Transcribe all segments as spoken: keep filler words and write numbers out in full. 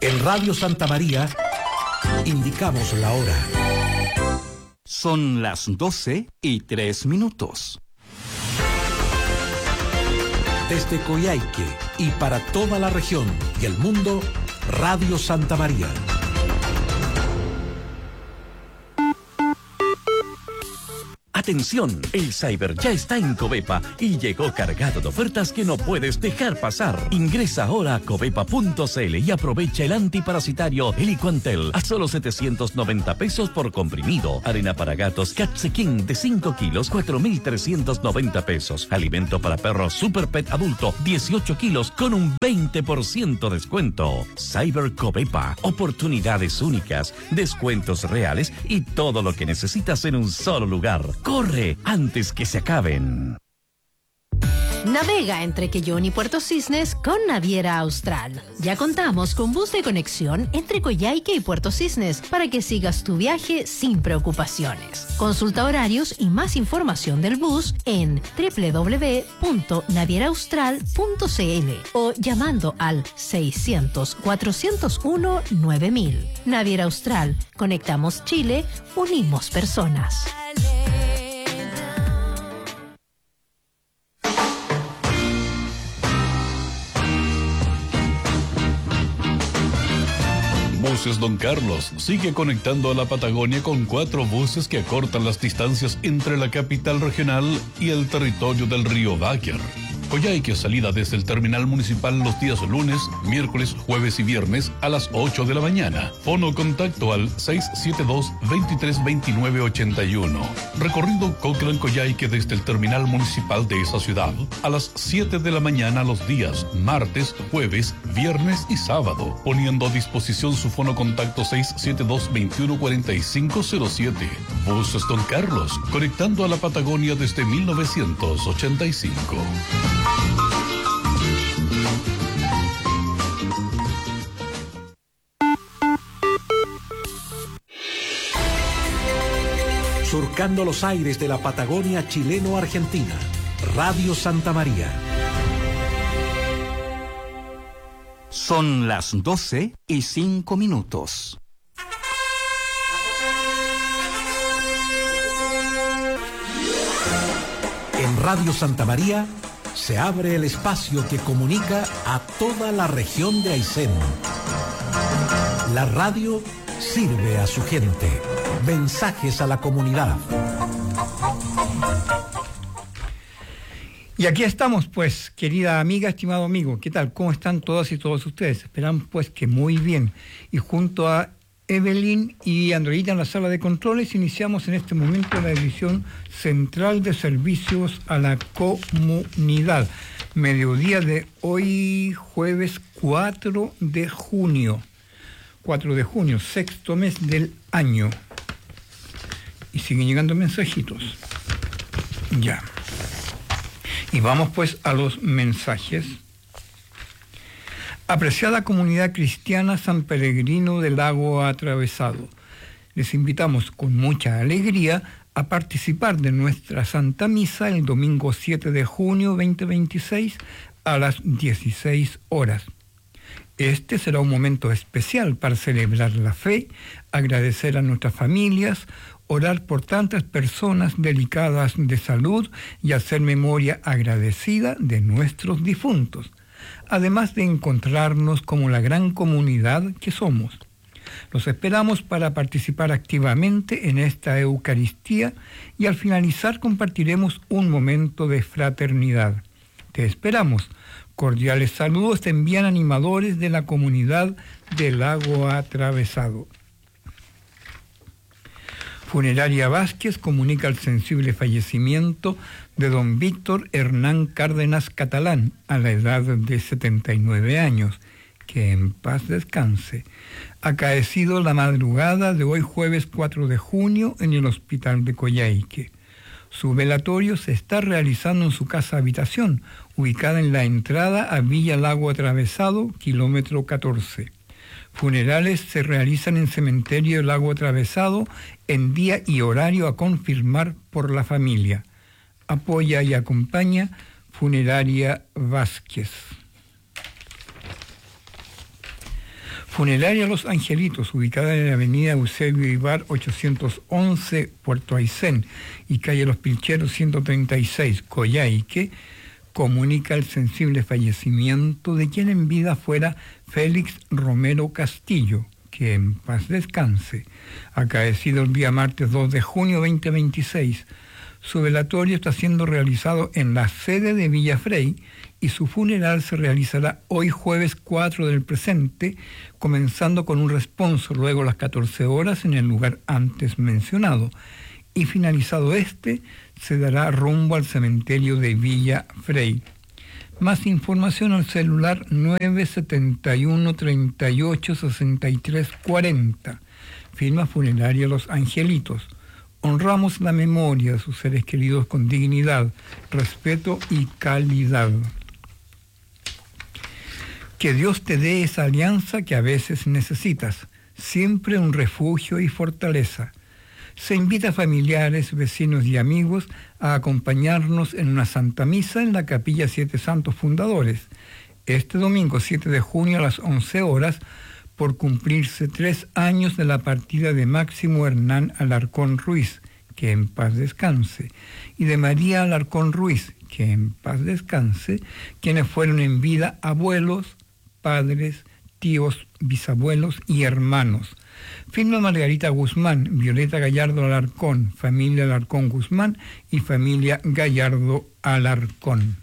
En Radio Santa María indicamos la hora. Son las doce y tres minutos. Desde Coyhaique y para toda la región y el mundo, Radio Santa María. Atención, el Cyber ya está en Covepa y llegó cargado de ofertas que no puedes dejar pasar. Ingresa ahora a covepa punto cl y aprovecha el antiparasitario Heliquantel a solo setecientos noventa pesos por comprimido. Arena para gatos Catse King de cinco kilos, cuatro mil trescientos noventa pesos. Alimento para perros Super Pet adulto, dieciocho kilos con un veinte por ciento descuento. Cyber Covepa, oportunidades únicas, descuentos reales y todo lo que necesitas en un solo lugar. ¡Corre antes que se acaben! Navega entre Quellón y Puerto Cisnes con Naviera Austral. Ya contamos con bus de conexión entre Coyhaique y Puerto Cisnes para que sigas tu viaje sin preocupaciones. Consulta horarios y más información del bus en doble u doble u doble u punto naviera austral punto cl o llamando al seiscientos, cuatrocientos uno, nueve mil. Naviera Austral. Conectamos Chile, unimos personas. Buses Don Carlos sigue conectando a la Patagonia con cuatro buses que acortan las distancias entre la capital regional y el territorio del río Báquer. Coyhaique salida desde el terminal municipal los días lunes, miércoles, jueves y viernes a las ocho de la mañana. Fono contacto al seis siete dos, veintitrés veintinueve ochenta y uno. Recorrido Cochrane-Coyhaique desde el terminal municipal de esa ciudad a las siete de la mañana los días martes, jueves, viernes y sábado, poniendo a disposición su fono contacto seis siete dos, veintiuno cuarenta y cinco cero siete. Buses Don Carlos, conectando a la Patagonia desde mil novecientos ochenta y cinco. Surcando los aires de la Patagonia chileno-argentina, Radio Santa María. Son las doce y cinco minutos. En Radio Santa María se abre el espacio que comunica a toda la región de Aysén. La radio sirve a su gente. Mensajes a la comunidad. Y aquí estamos, pues, querida amiga, estimado amigo. ¿Qué tal? ¿Cómo están todas y todos ustedes? Esperamos, pues, que muy bien. Y junto a Evelyn y Andreita en la sala de controles, iniciamos en este momento la edición central de servicios a la comunidad. Mediodía de hoy, jueves cuatro de junio. cuatro de junio, sexto mes del año. Y siguen llegando mensajitos. Ya. Y vamos pues a los mensajes. Apreciada comunidad cristiana San Peregrino del Lago Atravesado, les invitamos con mucha alegría a participar de nuestra Santa Misa el domingo siete de junio dos mil veintiséis a las dieciséis horas. Este será un momento especial para celebrar la fe, agradecer a nuestras familias, orar por tantas personas delicadas de salud y hacer memoria agradecida de nuestros difuntos, además de encontrarnos como la gran comunidad que somos. Los esperamos para participar activamente en esta Eucaristía y al finalizar compartiremos un momento de fraternidad. Te esperamos. Cordiales saludos te envían animadores de la comunidad del Lago Atravesado. Funeraria Vázquez comunica el sensible fallecimiento de don Víctor Hernán Cárdenas Catalán a la edad de setenta y nueve años. Que en paz descanse. Acaecido la madrugada de hoy jueves cuatro de junio en el hospital de Coyhaique. Su velatorio se está realizando en su casa habitación, ubicada en la entrada a Villa Lago Atravesado, kilómetro catorce. Funerales se realizan en Cementerio Lago Atravesado en día y horario a confirmar por la familia. Apoya y acompaña Funeraria Vázquez. Funeraria Los Angelitos, ubicada en la avenida Eusebio Ibar ochocientos once, Puerto Aysén, y calle Los Pilcheros ciento treinta y seis, Coyhaique, comunica el sensible fallecimiento de quien en vida fuera Félix Romero Castillo, que en paz descanse, acaecido el día martes dos de junio veinte veintiséis. Su velatorio está siendo realizado en la sede de Villa Frey y su funeral se realizará hoy jueves cuatro del presente, comenzando con un responso luego a las catorce horas en el lugar antes mencionado, y finalizado este, se dará rumbo al cementerio de Villa Frey. Más información al celular nueve setenta y uno, treinta y ocho, sesenta y tres cuarenta. Firma Funeraria Los Angelitos. Honramos la memoria de sus seres queridos con dignidad, respeto y calidad. Que Dios te dé esa alianza que a veces necesitas, siempre un refugio y fortaleza. Se invita a familiares, vecinos y amigos a acompañarnos en una Santa Misa en la Capilla Siete Santos Fundadores, este domingo siete de junio a las once horas, por cumplirse tres años de la partida de Máximo Hernán Alarcón Ruiz, que en paz descanse, y de María Alarcón Ruiz, que en paz descanse, quienes fueron en vida abuelos, padres, tíos, bisabuelos y hermanos. Firma Margarita Guzmán, Violeta Gallardo Alarcón, familia Alarcón Guzmán y familia Gallardo Alarcón.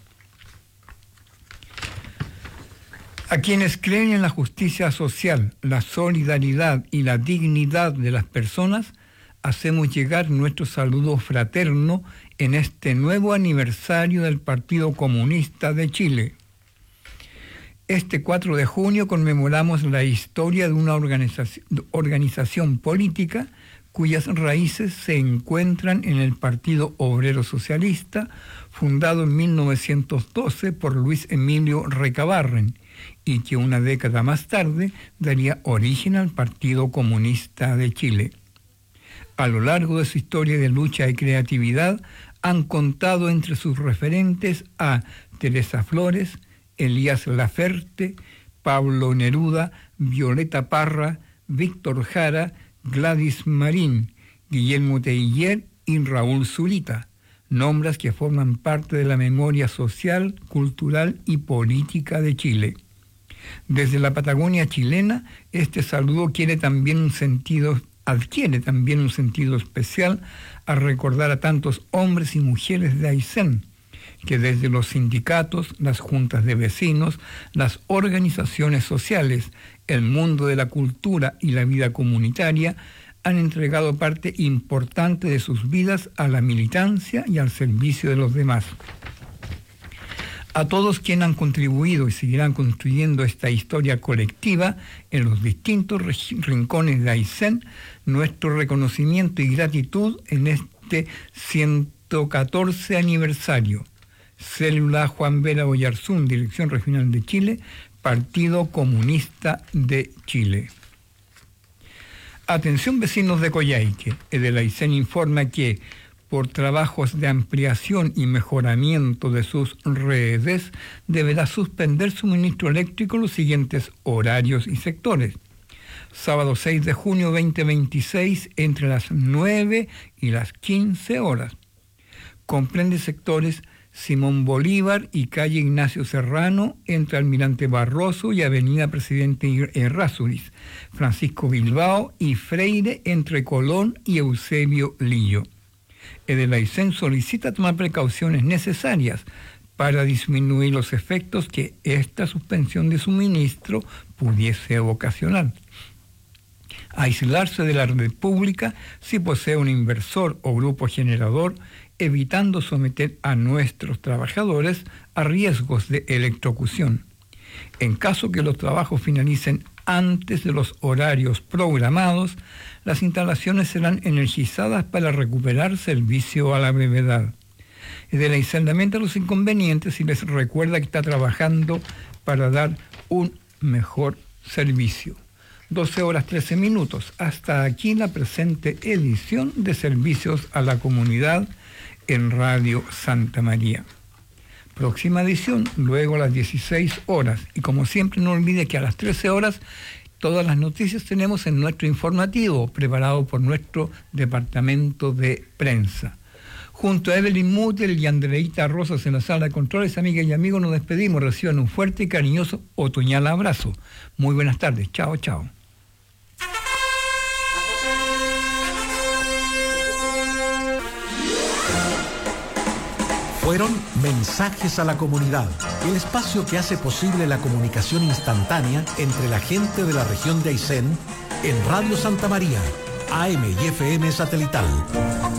A quienes creen en la justicia social, la solidaridad y la dignidad de las personas, hacemos llegar nuestro saludo fraterno en este nuevo aniversario del Partido Comunista de Chile. Este cuatro de junio conmemoramos la historia de una organización, organización política cuyas raíces se encuentran en el Partido Obrero Socialista, fundado en mil novecientos doce por Luis Emilio Recabarren, y que una década más tarde daría origen al Partido Comunista de Chile. A lo largo de su historia de lucha y creatividad, han contado entre sus referentes a Teresa Flores, Elías Laferte, Pablo Neruda, Violeta Parra, Víctor Jara, Gladys Marín, Guillermo Teillier y Raúl Zurita, nombres que forman parte de la memoria social, cultural y política de Chile. Desde la Patagonia chilena, este saludo quiere también un sentido, adquiere también un sentido especial a recordar a tantos hombres y mujeres de Aysén, que desde los sindicatos, las juntas de vecinos, las organizaciones sociales, el mundo de la cultura y la vida comunitaria han entregado parte importante de sus vidas a la militancia y al servicio de los demás. A todos quienes han contribuido y seguirán construyendo esta historia colectiva en los distintos rincones de Aysén, nuestro reconocimiento y gratitud en este ciento catorce aniversario. Célula Juan Vera Oyarzún, Dirección Regional de Chile, Partido Comunista de Chile. Atención vecinos de Coyhaique, el Aysén informa que por trabajos de ampliación y mejoramiento de sus redes, deberá suspender suministro eléctrico en los siguientes horarios y sectores. Sábado seis de junio veinte veintiséis, entre las nueve y las quince horas. Comprende sectores Simón Bolívar y calle Ignacio Serrano, entre Almirante Barroso y avenida Presidente Errázuriz, Francisco Bilbao y Freire, entre Colón y Eusebio Lillo. El Aysén solicita tomar precauciones necesarias para disminuir los efectos que esta suspensión de suministro pudiese ocasionar. Aislarse de la red pública si posee un inversor o grupo generador, evitando someter a nuestros trabajadores a riesgos de electrocución. En caso que los trabajos finalicen antes de los horarios programados, las instalaciones serán energizadas para recuperar servicio a la brevedad. El Aysén lamenta los inconvenientes y les recuerda que está trabajando para dar un mejor servicio. doce horas trece minutos. Hasta aquí la presente edición de Servicios a la Comunidad en Radio Santa María. Próxima edición, luego a las dieciséis horas. Y como siempre, no olvide que a las trece horas Todas las noticias tenemos en nuestro informativo, preparado por nuestro departamento de prensa. Junto a Evelyn Mutel y Andreita Rosas en la sala de controles, amigas y amigos, nos despedimos. Reciban un fuerte y cariñoso otoñal abrazo. Muy buenas tardes. Chao, chao. Fueron Mensajes a la Comunidad, el espacio que hace posible la comunicación instantánea entre la gente de la región de Aysén en Radio Santa María, A M y F M satelital.